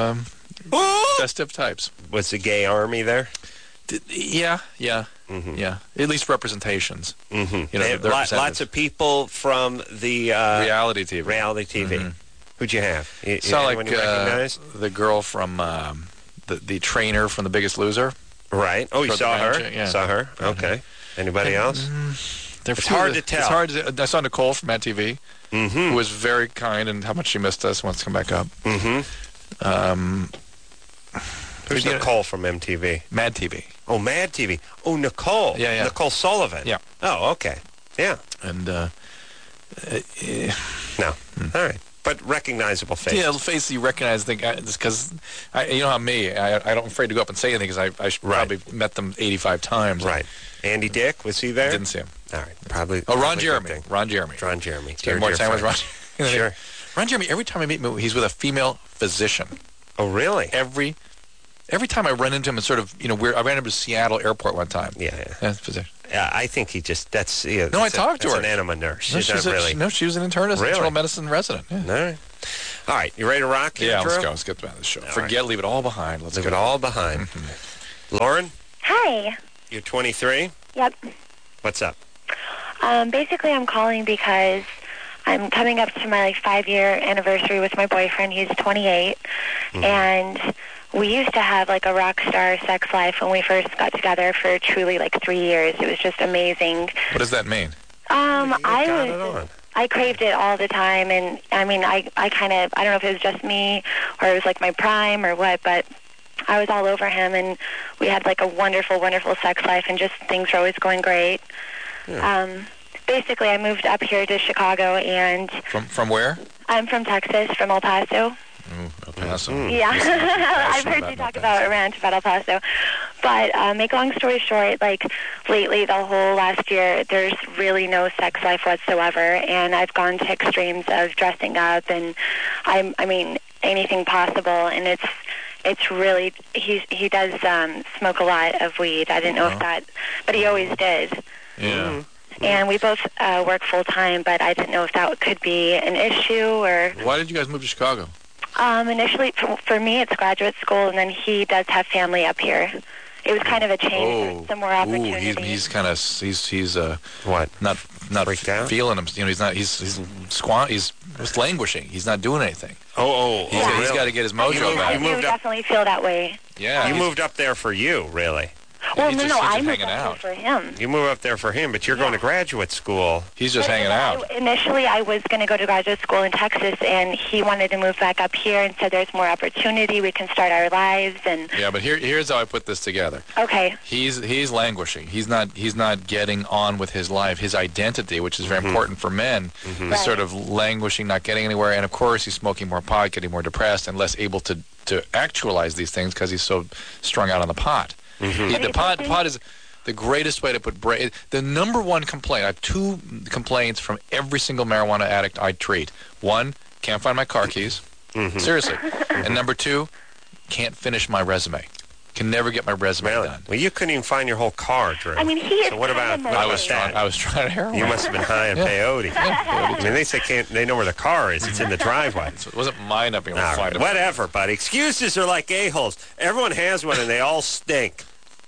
festive types. Was the gay army there? Yeah. Yeah. At least representations. Mm-hmm. You know, the Lots of people from the... reality TV. Reality TV. Who'd you have? Saw Anyone you recognize? the girl from the trainer from The Biggest Loser. Right. Oh, you From saw the her? manager, yeah. Saw her? Okay. Anybody else? It's hard to tell. It's hard to, I saw Nicole from Mad TV, who was very kind and how much she missed us, wants to come back up. Who's Nicole from MTV? Mad TV. Oh, Mad TV. Oh, Nicole. Yeah. Nicole Sullivan. Yeah. Oh, okay. Yeah. And, No. All right. But recognizable face. yeah, the face you recognize, just because, you know how me, I don't afraid to go up and say anything because I probably met them 85 times. Right. Andy Dick, was he there? Didn't see him. All right. Probably. Oh, Ron probably Jeremy. good thing. Ron Jeremy. Ron Jeremy. Spend more time with Ron. Sure. Ron Jeremy, every time I meet him, he's with a female physician. Oh, really? Every time I run into him, it's sort of, I ran into Seattle airport one time. Yeah. Physician. Yeah, I think he just, that's, No, I talked to her. That's an enema nurse. No, She's not really. she was an internist, Really? internal medicine resident. Yeah. All right. All right. You ready to rock here, Yeah, Drew? let's get to the show. Leave it all behind. Let's Leave go. it all behind. Lauren, Hi. you're 23. Yep. What's up? Basically, I'm calling because I'm coming up to my 5-year anniversary with my boyfriend. He's 28, and we used to have a rock star sex life when we first got together for truly 3 years. It was just amazing. What does that mean? I craved it all the time, and I mean, I kind of, I don't know if it was just me or it was my prime or what, but I was all over him, and we had a wonderful, wonderful sex life, and just things were always going great. Yeah. Basically, I moved up here to Chicago, and From where? I'm from Texas, from El Paso. El Paso. Yeah, I've heard you talk about El Paso. But make a long story short, lately, the whole last year, there's really no sex life whatsoever, and I've gone to extremes of dressing up, and I mean anything possible, and it's really he does smoke a lot of weed. I didn't know if that, but he always did. Yeah. And we both work full time, but I didn't know if that could be an issue or. Why did you guys move to Chicago? Initially, for me, it's graduate school, and then he does have family up here. It was kind of a change, some more opportunity. He's kind of he's what? Not freaked out? feeling him. He's not. He's just languishing. He's not doing anything. He's got to get his mojo back. I do definitely feel that way. Yeah. You moved up there for you, really? Well, no, I hanging moved up out. for him. You moved up there for him, but you're going to graduate school. He's just hanging out. Initially, I was going to go to graduate school in Texas, and he wanted to move back up here and said there's more opportunity. We can start our lives. And yeah, but here's how I put this together. Okay. He's languishing. He's not getting on with his life. His identity, which is very important for men, is sort of languishing, not getting anywhere. And of course, he's smoking more pot, getting more depressed, and less able to actualize these things because he's so strung out on the pot. The pot is the greatest way to put brain. The number one complaint, I have 2 complaints from every single marijuana addict I treat. 1, can't find my car keys. Seriously. And number 2, can't finish my resume. Can never get my resume done. Well, you couldn't even find your whole car, Drew. I mean, he is. So what about I was trying to heroin. You must have been high on peyote. I mean, they say they know where the car is. It's in the driveway. It wasn't mine not being able to find it. Whatever, buddy. Excuses are like a-holes. Everyone has one, and they all stink.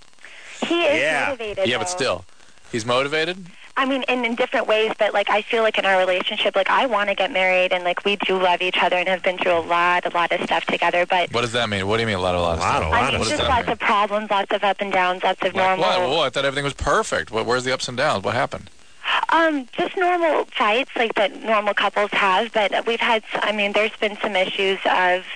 He is motivated. Yeah, but still, he's motivated. I mean, in different ways, but I feel in our relationship, I want to get married, and we do love each other and have been through a lot of stuff together. But what does that mean? What do you mean a lot of stuff? I mean, just lots of problems, lots of up and downs, lots of normal. What? I thought everything was perfect. Where's the ups and downs? What happened? Just normal fights that normal couples have, but we've had. I mean, there's been some issues of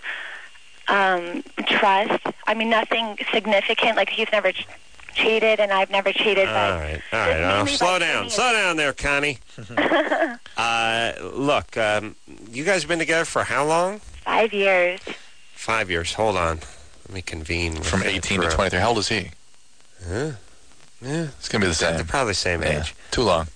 trust. I mean, nothing significant. He's never cheated, and I've never cheated. All right. Slow down there, Connie. Look, you guys have been together for how long? 5 years. 5 years. Hold on. Let me convene. From 18 to 23. How old is he? Yeah. It's going to be the same. They're probably the same age. Too long.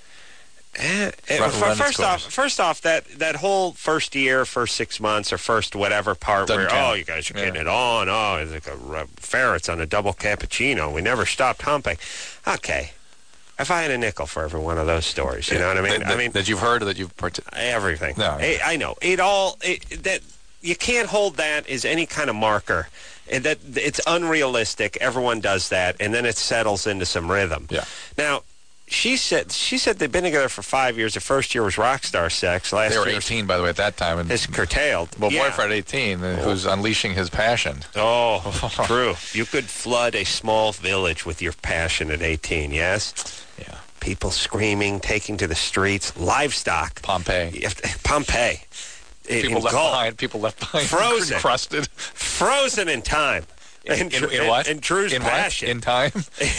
First off, that whole first year, first 6 months, or first whatever part Doesn't where, count. you guys are getting it on. Oh, it's like a ferrets on a double cappuccino. We never stopped humping. Okay. If I had a nickel for every one of those stories, you know what I mean? That you've heard or that you've everything. No. I know. That you can't hold that as any kind of marker. That it's unrealistic. Everyone does that, and then it settles into some rhythm. Yeah. Now, she said they've been together for 5 years. The first year was rock star sex. Last They were year 18, by the way, at that time. And it's curtailed. Well, boyfriend 18, who's unleashing his passion. Oh, true. You could flood a small village with your passion at 18, yes? Yeah. People screaming, taking to the streets, livestock. Pompeii. People left behind. People left behind. Frozen. Crusted. Frozen in time. In what? And Drew's in passion. What? In time?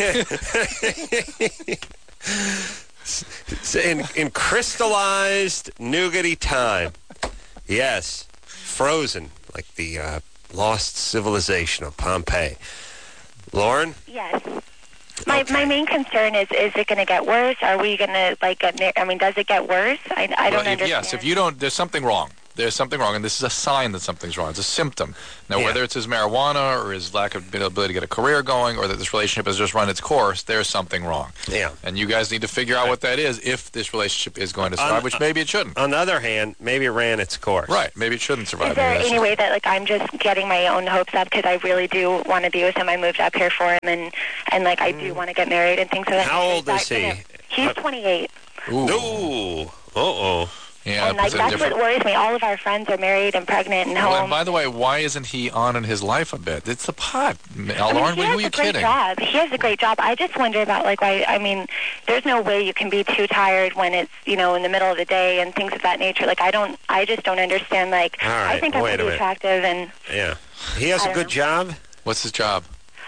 in crystallized nougaty time. Yes. Frozen, like the lost civilization of Pompeii. Lauren? Yes. My main concern is it going to get worse? Are we going to, like, get married? I mean, does it get worse? I don't understand. Yes, if you don't, there's something wrong. There's something wrong, and this is a sign that something's wrong. It's a symptom. Now, whether it's his marijuana or his lack of ability to get a career going or that this relationship has just run its course, there's something wrong. Yeah. And you guys need to figure out what that is if this relationship is going to survive, which maybe it shouldn't. On the other hand, maybe it ran its course. Right. Maybe it shouldn't survive. Is there any way that, like, I'm just getting my own hopes up because I really do want to be with him? I moved up here for him, and like, I do want to get married and things like that. How old is he? He's 28. Ooh. Uh-oh. Yeah, and like, that's what worries me. All of our friends are married and pregnant and home. Well, and by the way, why isn't he on in his life a bit? It's the pot. Lauren, who are you kidding? Job. He has a great job. I just wonder about, like, why, I mean, there's no way you can be too tired when it's, you know, in the middle of the day and things of that nature. Like, I just don't understand, like, right, I think I'm pretty attractive and... Yeah. He has a good job? What's his job?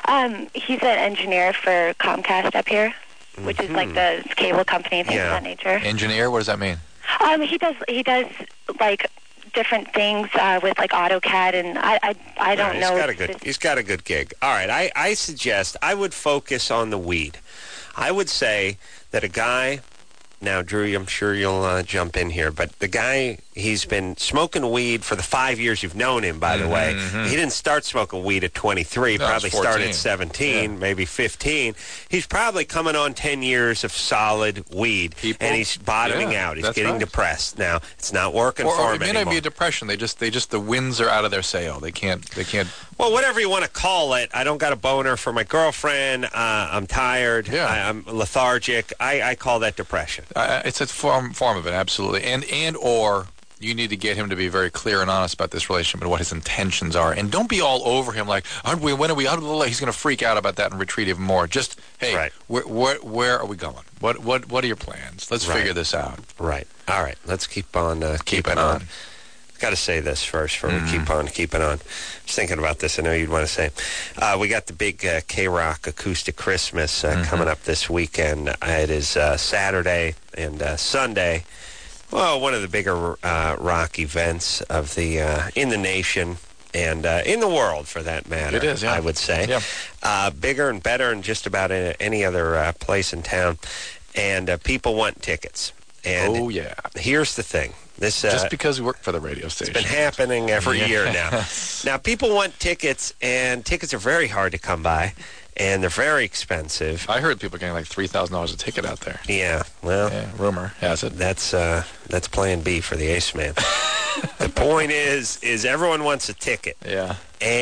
He's an engineer for Comcast up here, which is like the cable company and things of that nature. Engineer? What does that mean? He does like different things with like AutoCAD, and I don't know. He's got a good gig. All right, I suggest I would focus on the weed. I would say that a guy. Now, Drew, I'm sure you'll jump in here, but the guy, he's been smoking weed for the 5 years you've known him, by the way. He didn't start smoking weed at 23, probably started at 17, maybe 15. He's probably coming on 10 years of solid weed, and he's bottoming out. He's getting depressed. Now, it's not working for him anymore. Or it may not be a depression. They just the winds are out of their sail. They can't. Well, whatever you want to call it. I don't got a boner for my girlfriend. I'm tired. I'm lethargic. I call that depression. It's a form of it, absolutely. And or you need to get him to be very clear and honest about this relationship and what his intentions are. And don't be all over him like, when are we out of the way? He's going to freak out about that and retreat even more. Just, hey, where are we going? What are your plans? Let's figure this out. Right. All right. Let's keep on keeping on. Got to say this first before we keep on keeping on. I was thinking about this. I know you'd want to say. We got the big K-Rock Acoustic Christmas coming up this weekend. It is Saturday and Sunday. Well, one of the bigger rock events of the in the nation and in the world, for that matter. It is, yeah. I would say. Yeah. Bigger and better than just about any other place in town. And people want tickets. And here's the thing. Just because we work for the radio station. It's been happening every year now. Now, people want tickets, and tickets are very hard to come by, and they're very expensive. I heard people getting like $3,000 a ticket out there. Yeah, well. Yeah, rumor has it. That's plan B for the Ace Man. The point is everyone wants a ticket. Yeah.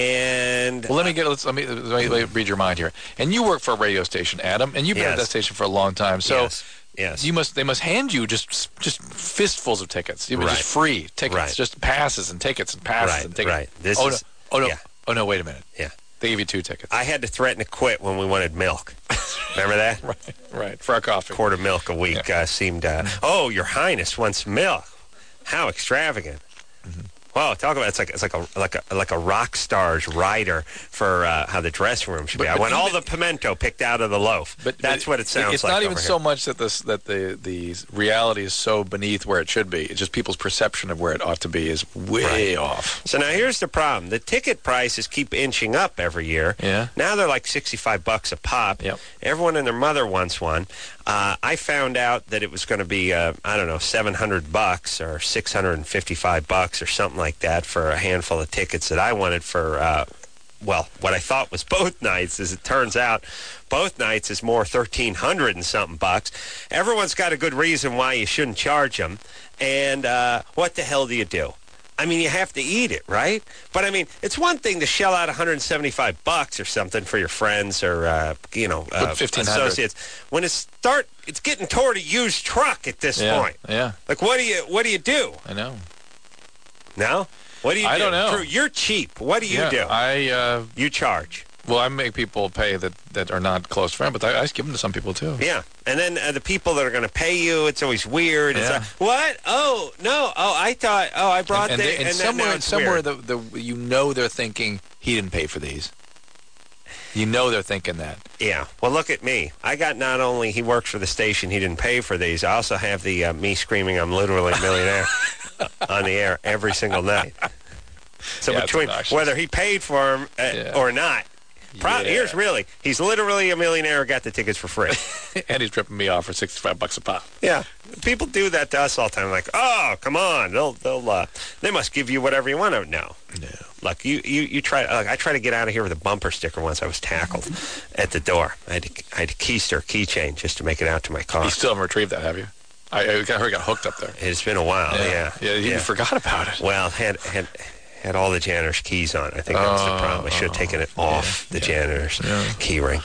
And well, let me read your mind here. And you work for a radio station, Adam, and you've been at that station for a long time. So yes. They must hand you just fistfuls of tickets. Just free tickets, just passes and tickets and passes and tickets. Right. Oh no, wait a minute. Yeah. They give you 2 tickets. I had to threaten to quit when we wanted milk. Remember that? Right. For our coffee. Quart of milk a week seemed, oh, Your Highness wants milk. How extravagant. Well, talk about it's like a rock star's rider for how the dressing room should be. I want all the pimento picked out of the loaf. But that's what it sounds like. It's not even so much that the reality is so beneath where it should be. It's just people's perception of where it ought to be is way off. So now here's the problem: the ticket prices keep inching up every year. Yeah. Now they're like $65 a pop. Yep. Everyone and their mother wants one. I found out that it was going to be $700 or $655 or something like that for a handful of tickets that I wanted for what I thought was both nights. As it turns out, both nights is more $1,300 and something bucks. Everyone's got a good reason why you shouldn't charge them. And what the hell do you do? I mean, you have to eat it, right? But I mean, it's one thing to shell out $175 or something for your friends or associates. When it's getting toward a used truck at this point. Yeah. Like, what do you do? I know. No? What do you do? I don't know. Drew, you're cheap. What do you do? You charge. Well, I make people pay that are not close friends, but I give them to some people too. Yeah, and then the people that are going to pay you, it's always weird. Yeah. It's like, what? Oh no! Oh, I thought. Oh, I brought this. And somewhere they're thinking he didn't pay for these. You know they're thinking that. Yeah. Well, look at me. I got not only he works for the station, he didn't pay for these. I also have the me screaming, "I'm literally a millionaire" on the air every single night. So between whether he paid for them or not, here's really, he's literally a millionaire. Got the tickets for free, and he's ripping me off for $65 a pop. Yeah, people do that to us all the time. Like, oh, come on, they must give you whatever you want. No. Look, you try. I tried to get out of here with a bumper sticker once. I was tackled at the door. I had to keister keychain just to make it out to my car. You still haven't retrieved that, have you? I heard he got hooked up there. It's been a while. Yeah, you forgot about it. Well, had all the janitor's keys on. I think that was the problem. I should have taken it off the janitor's key ring.